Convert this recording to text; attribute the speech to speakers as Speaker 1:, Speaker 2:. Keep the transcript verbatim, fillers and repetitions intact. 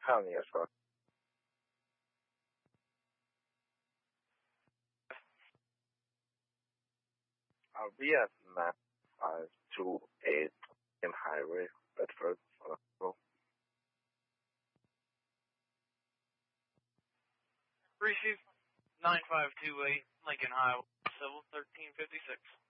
Speaker 1: County, yes, sir. Uh, we have map five two eight in Highway, Bedford. Uh,
Speaker 2: Receive nine five two eight Lincoln Highway, Civil thirteen fifty-six.